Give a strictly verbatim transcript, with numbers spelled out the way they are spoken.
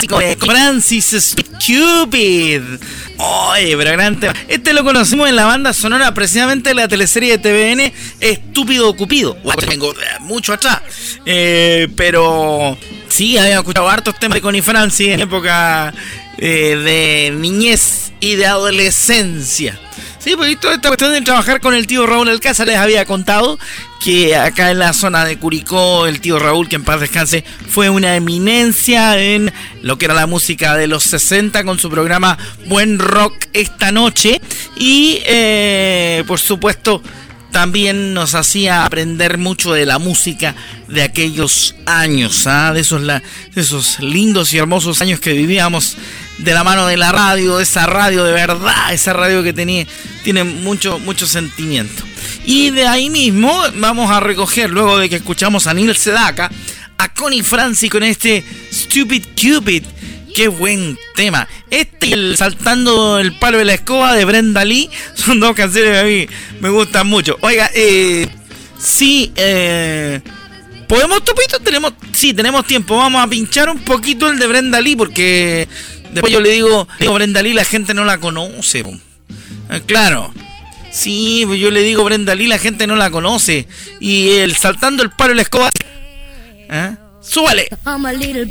clásico de Francis Cupid. Oye, pero gran tema. Este lo conocimos en la banda sonora precisamente de la teleserie de T V N Estúpido Cupido. Bueno, tengo mucho atrás. Eh, pero sí, había escuchado hartos temas de Connie Francis en época eh, de niñez y de adolescencia. Sí, porque toda esta cuestión de trabajar con el tío Raúl Alcázar, les había contado que acá en la zona de Curicó, el tío Raúl, que en paz descanse, fue una eminencia en lo que era la música de los sesenta con su programa Buen Rock Esta Noche. Y, eh, por supuesto, también nos hacía aprender mucho de la música de aquellos años, ¿ah? de, esos, la, de esos lindos y hermosos años que vivíamos de la mano de la radio, esa radio de verdad, esa radio que tenía, tiene mucho, mucho sentimiento. Y de ahí mismo vamos a recoger, luego de que escuchamos a Neil Sedaka, a Connie Francis con este Stupid Cupid. Qué buen tema. Este y el Saltando el Palo de la Escoba de Brenda Lee son dos canciones que a mí me gustan mucho. Oiga, eh, sí, eh, ¿podemos, Topito? Tenemos, sí, tenemos tiempo. Vamos a pinchar un poquito el de Brenda Lee porque después yo le digo, digo Brenda Lee, la gente no la conoce. Eh, claro. Sí, yo le digo Brenda Lee, la gente no la conoce. Y el Saltando el Palo de la Escoba, ¿eh? ¡Súbale! I'm a little